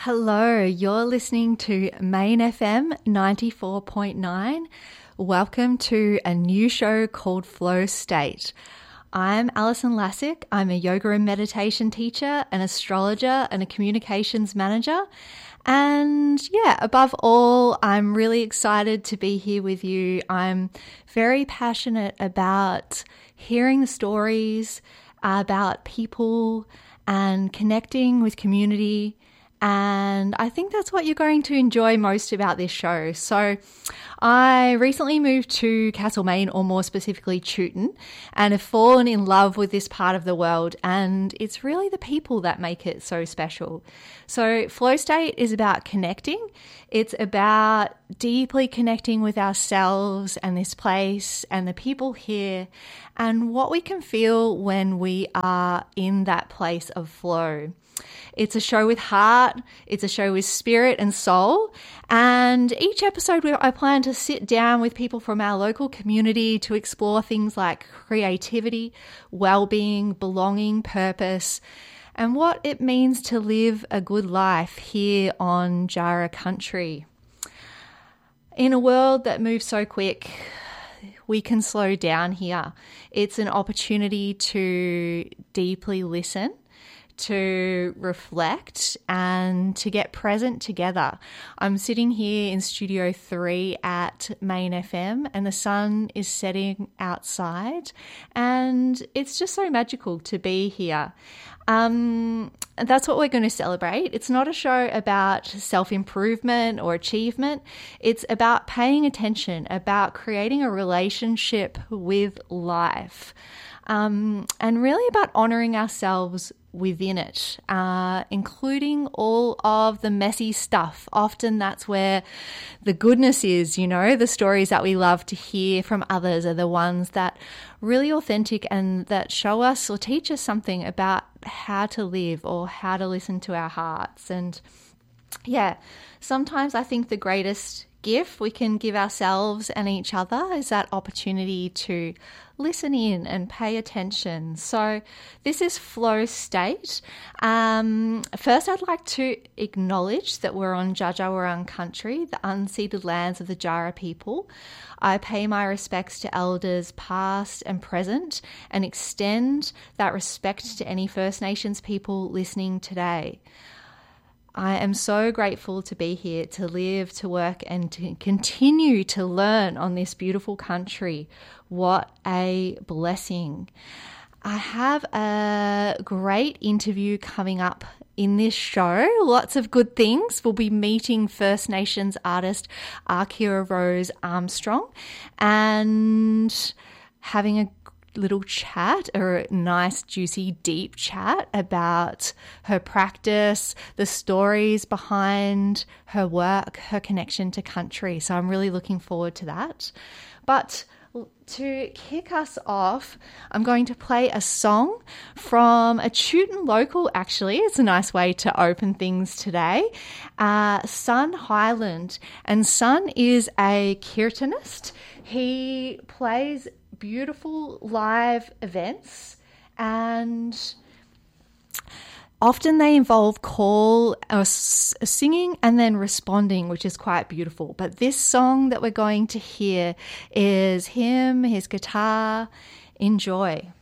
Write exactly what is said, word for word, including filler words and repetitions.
Hello, you're listening to Main F M ninety-four point nine. Welcome to a new show called Flow State. I'm Alison Lassick. I'm a yoga and meditation teacher, an astrologer, and a communications manager. And yeah, above all, I'm really excited to be here with you. I'm very passionate about hearing the stories about people and connecting with community. And I think that's what you're going to enjoy most about this show. So I recently moved to Castlemaine, or more specifically Chewton, and have fallen in love with this part of the world. And it's really the people that make it so special. So Flow State is about connecting. It's about deeply connecting with ourselves and this place and the people here and what we can feel when we are in that place of flow. It's a show with heart, it's a show with spirit and soul, and each episode I plan to sit down with people from our local community to explore things like creativity, well-being, belonging, purpose, and what it means to live a good life here on Jara country. In a world that moves so quick, we can slow down here. It's an opportunity to deeply listen, to reflect and to get present together. I'm sitting here in Studio three at Main F M and the sun is setting outside and it's just so magical to be here. Um, that's what we're going to celebrate. It's not a show about self-improvement or achievement. It's about paying attention, about creating a relationship with life, um, and really about honoring ourselves within it, uh, including all of the messy stuff. Often that's where the goodness is, you know, the stories that we love to hear from others are the ones that really authentic and that show us or teach us something about how to live or how to listen to our hearts. And yeah, sometimes I think the greatest gift we can give ourselves and each other is that opportunity to listen in and pay attention. So this is Flow State. Um, first, I'd like to acknowledge that we're on Dja Dja Wurrung country, the unceded lands of the Jara people. I pay my respects to elders past and present and extend that respect to any First Nations people listening today. I am so grateful to be here, to live, to work, and to continue to learn on this beautiful country. What a blessing. I have a great interview coming up in this show. Lots of good things. We'll be meeting First Nations artist Akira Rose Armstrong and having a little chat, or a nice, juicy, deep chat about her practice, the stories behind her work, her connection to country. So I'm really looking forward to that. But to kick us off, I'm going to play a song from a Chewton local, actually. It's a nice way to open things today. Uh, Sun Highland. And Sun is a kirtanist. He plays beautiful live events and often they involve call or singing and then responding, which is quite beautiful. But this song that we're going to hear is him, his guitar. Enjoy.